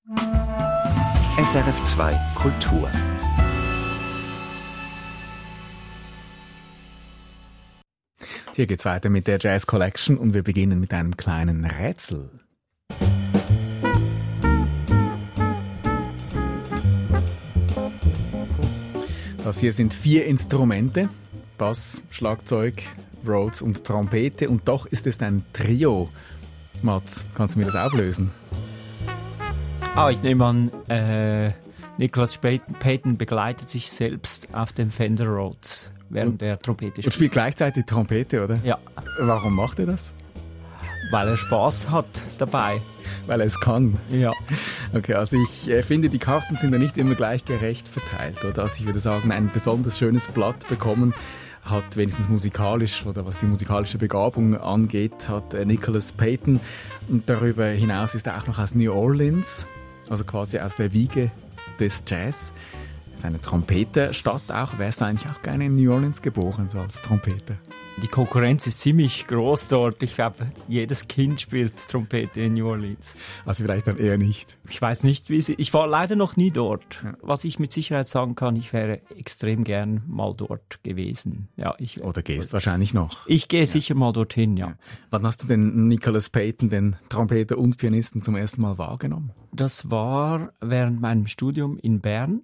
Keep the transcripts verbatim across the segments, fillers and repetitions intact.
S R F zwei Kultur. Hier geht's weiter mit der Jazz Collection und wir beginnen mit einem kleinen Rätsel. Das hier sind vier Instrumente: Bass, Schlagzeug, Rhodes und Trompete, und doch ist es ein Trio. Mats, kannst du mir das auflösen? Ah, ich nehme an, äh, Nicholas Payton begleitet sich selbst auf dem Fender Rhodes, während er Trompete spielt. Und spielt gleichzeitig Trompete, oder? Ja. Warum macht er das? Weil er Spaß hat dabei. Weil er es kann. Ja. Okay, also ich äh, finde, die Karten sind ja nicht immer gleich gerecht verteilt, oder? Also ich würde sagen, ein besonders schönes Blatt bekommen hat, wenigstens musikalisch oder was die musikalische Begabung angeht, hat äh, Nicholas Payton. Und darüber hinaus ist er auch noch aus New Orleans, also quasi aus der Wiege des Jazz. Das ist eine Trompeterstadt auch. Wärst du eigentlich auch gerne in New Orleans geboren, so als Trompeter? Die Konkurrenz ist ziemlich groß dort. Ich glaube, jedes Kind spielt Trompete in New Orleans. Also vielleicht dann eher nicht. Ich weiß nicht, wie sie... Ich war leider noch nie dort. Ja. Was ich mit Sicherheit sagen kann, ich wäre extrem gern mal dort gewesen. Ja, ich, Oder gehst wahrscheinlich noch. Ich gehe ja. sicher mal dorthin, ja. ja. Wann hast du denn Nicholas Payton, den Trompeter und Pianisten, zum ersten Mal wahrgenommen? Das war während meinem Studium in Bern.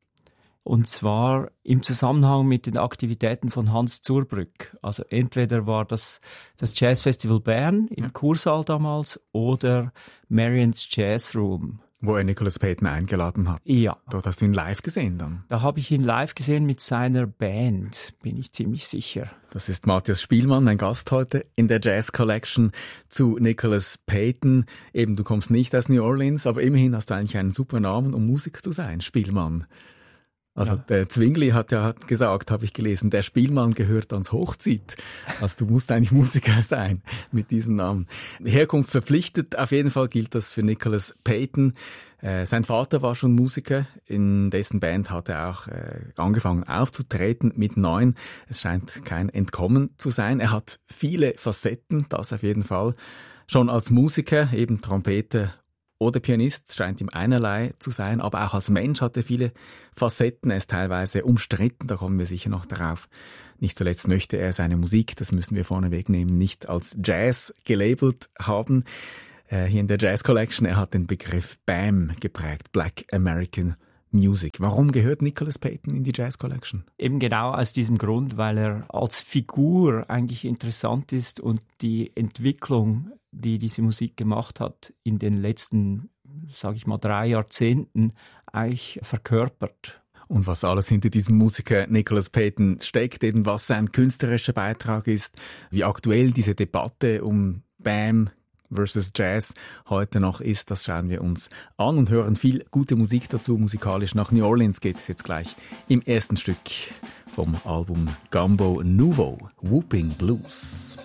Und zwar im Zusammenhang mit den Aktivitäten von Hans Zurbrügg. Also entweder war das das Jazzfestival Bern im ja. Kursaal damals oder Marian's Jazz Room. Wo er Nicholas Payton eingeladen hat. Ja. Dort hast du ihn live gesehen dann? Da habe ich ihn live gesehen mit seiner Band, bin ich ziemlich sicher. Das ist Matthias Spielmann, mein Gast heute in der Jazz Collection zu Nicholas Payton. Eben, du kommst nicht aus New Orleans, aber immerhin hast du eigentlich einen super Namen, um Musiker zu sein, Spielmann. Also ja. Der Zwingli hat ja gesagt, habe ich gelesen, der Spielmann gehört ans Hochzieht. Also du musst eigentlich Musiker sein mit diesem Namen. Herkunft verpflichtet, auf jeden Fall gilt das für Nicholas Payton. Äh, sein Vater war schon Musiker, in dessen Band hat er auch äh, angefangen aufzutreten mit neun. Es scheint kein Entkommen zu sein. Er hat viele Facetten, das auf jeden Fall. Schon als Musiker, eben Trompete oder Pianist, scheint ihm einerlei zu sein, aber auch als Mensch hat er viele Facetten. Er ist teilweise umstritten, da kommen wir sicher noch darauf. Nicht zuletzt möchte er seine Musik, das müssen wir vorneweg nehmen, nicht als Jazz gelabelt haben. Äh, hier in der Jazz Collection, er hat den Begriff B A M geprägt, Black American Music. Warum gehört Nicholas Payton in die Jazz Collection? Eben genau aus diesem Grund, weil er als Figur eigentlich interessant ist und die Entwicklung, die diese Musik gemacht hat, in den letzten, sage ich mal, drei Jahrzehnten eigentlich verkörpert. Und was alles hinter diesem Musiker Nicholas Payton steckt, eben was sein künstlerischer Beitrag ist, wie aktuell diese Debatte um B A M versus Jazz heute noch ist, das schauen wir uns an und hören viel gute Musik dazu. Musikalisch nach New Orleans geht es jetzt gleich im ersten Stück vom Album Gumbo Nouveau, Whooping Blues.